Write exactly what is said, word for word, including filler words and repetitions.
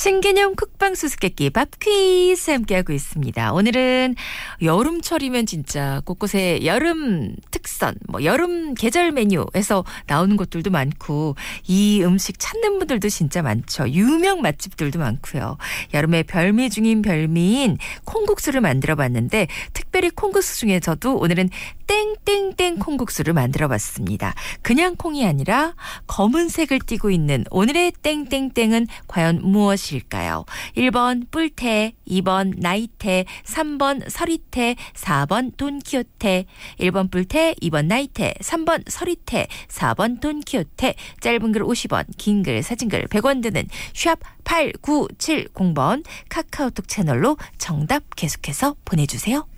신개념 쿡방 수수께끼 밥 퀴즈 함께하고 있습니다. 오늘은 여름철이면 진짜 곳곳에 여름 특선, 뭐 여름 계절 메뉴에서 나오는 곳들도 많고 이 음식 찾는 분들도 진짜 많죠. 유명 맛집들도 많고요. 여름의 별미 중인 별미인 콩국수를 만들어봤는데 특별히 콩국수 중에서도 오늘은 땡땡땡 콩국수를 만들어봤습니다. 그냥 콩이 아니라 검은색을 띠고 있는 오늘의 땡땡땡은 과연 무엇일까요? 일 번 뿔테, 이 번 나이테, 삼 번 서리테, 사 번 돈키호테. 일 번 뿔테, 이 번 나이테, 삼 번 서리테, 사 번 돈키호테. 짧은 글 오십 원, 긴 글 사진글 백 원 드는 샵 팔구칠공 번 카카오톡 채널로 정답 계속해서 보내주세요.